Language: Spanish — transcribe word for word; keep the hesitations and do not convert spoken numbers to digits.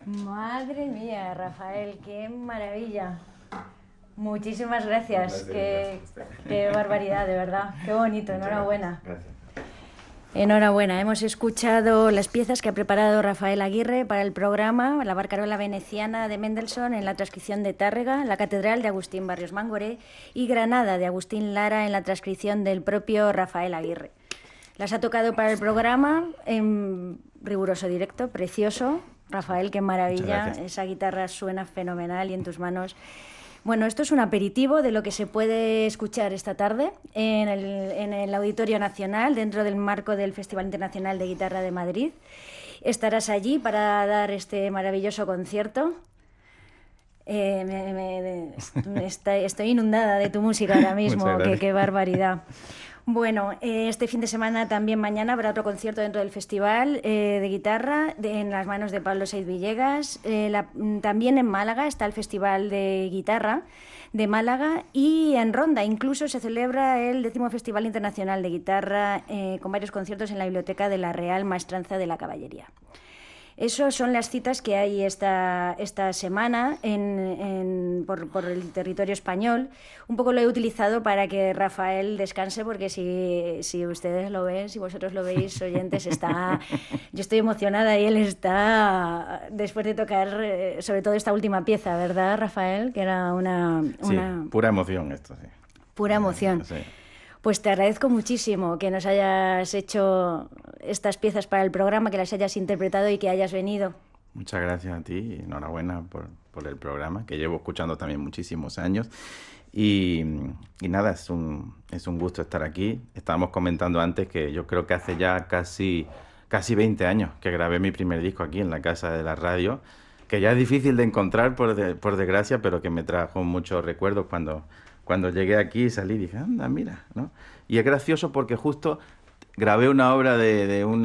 Madre mía, Rafael, qué maravilla. Muchísimas gracias. Qué, qué barbaridad, de verdad. Qué bonito, enhorabuena. Gracias. Enhorabuena. Hemos escuchado las piezas que ha preparado Rafael Aguirre para el programa La Barcarola Veneciana de Mendelssohn en la transcripción de Tárrega, La Catedral de Agustín Barrios Mangoré y Granada de Agustín Lara en la transcripción del propio Rafael Aguirre. Las ha tocado para el programa en riguroso directo, precioso. Rafael, qué maravilla. Esa guitarra suena fenomenal y en tus manos. Bueno, esto es un aperitivo de lo que se puede escuchar esta tarde en el, en el Auditorio Nacional, dentro del marco del Festival Internacional de Guitarra de Madrid. Estarás allí para dar este maravilloso concierto. Eh, me, me, me está, estoy inundada de tu música ahora mismo, qué, qué barbaridad. Bueno, eh, este fin de semana, también mañana, habrá otro concierto dentro del festival eh, de guitarra de, en las manos de Pablo Saiz Villegas. Eh, la, también en Málaga está el Festival de Guitarra de Málaga y en Ronda incluso se celebra el décimo Festival Internacional de Guitarra eh, con varios conciertos en la Biblioteca de la Real Maestranza de la Caballería. Esas son las citas que hay esta, esta semana en, en, por, por el territorio español. Un poco lo he utilizado para que Rafael descanse, porque si, si ustedes lo ven, si vosotros lo veis, oyentes, está, yo estoy emocionada y él está, después de tocar, sobre todo esta última pieza, ¿verdad, Rafael? Que era una... una sí, pura emoción esto, sí. Pura emoción. Sí. Pues te agradezco muchísimo que nos hayas hecho estas piezas para el programa, que las hayas interpretado y que hayas venido. Muchas gracias a ti y enhorabuena por, por el programa, que llevo escuchando también muchísimos años. Y, y nada, es un, es un gusto estar aquí. Estábamos comentando antes que yo creo que hace ya casi, casi veinte años que grabé mi primer disco aquí en la Casa de la Radio, que ya es difícil de encontrar, por, de, por desgracia, pero que me trajo muchos recuerdos cuando... Cuando llegué aquí y salí, dije, anda, mira, ¿no? Y es gracioso porque justo grabé una obra de, de una